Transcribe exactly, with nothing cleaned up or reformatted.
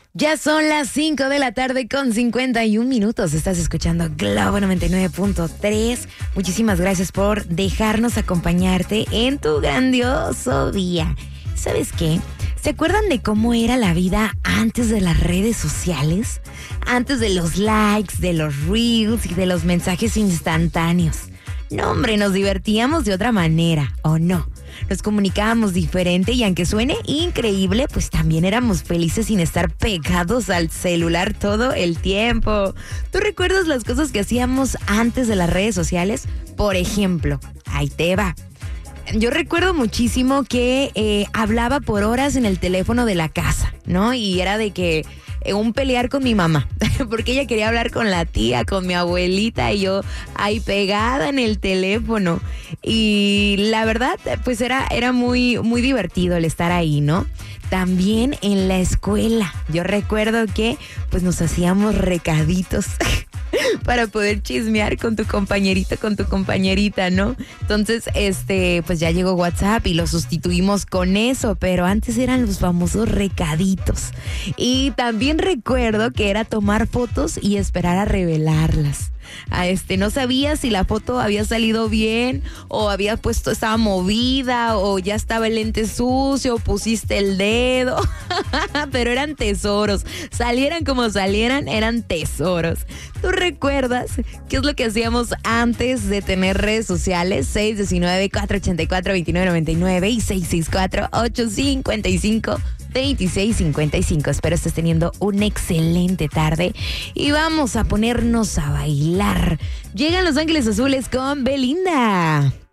Ya son las cinco de la tarde con cincuenta y un minutos. Estás escuchando Globo noventa y nueve punto tres. Muchísimas gracias por dejarnos acompañarte en tu grandioso día. ¿Sabes qué? ¿Se acuerdan de cómo era la vida antes de las redes sociales? Antes de los likes, de los reels y de los mensajes instantáneos. No, hombre, nos divertíamos de otra manera, ¿o no? Nos comunicábamos diferente y aunque suene increíble, pues también éramos felices sin estar pegados al celular todo el tiempo. ¿Tú recuerdas las cosas que hacíamos antes de las redes sociales? Por ejemplo, ahí te va. Yo recuerdo muchísimo que eh, hablaba por horas en el teléfono de la casa, ¿no? Y era de que eh, un pelear con mi mamá, porque ella quería hablar con la tía, con mi abuelita, y yo ahí pegada en el teléfono. Y la verdad, pues era, era muy, muy divertido el estar ahí, ¿no? También en la escuela. Yo recuerdo que pues nos hacíamos recaditos para poder chismear con tu compañerito, con tu compañerita, ¿no? Entonces, este, pues ya llegó WhatsApp y lo sustituimos con eso, pero antes eran los famosos recaditos. Y también recuerdo que era tomar fotos y esperar a revelarlas. A este, no sabía si la foto había salido bien o había puesto, estaba movida o ya estaba el lente sucio o pusiste el dedo, pero eran tesoros, salieran como salieran, eran tesoros. ¿Tú recuerdas qué es lo que hacíamos antes de tener redes sociales? seis uno nueve, cuatro ocho cuatro, dos nueve nueve nueve y seis seis cuatro, ocho cinco cinco, dos seis cinco cinco. Espero estés teniendo una excelente tarde y vamos a ponernos a bailar. Llegan Los Ángeles Azules con Belinda.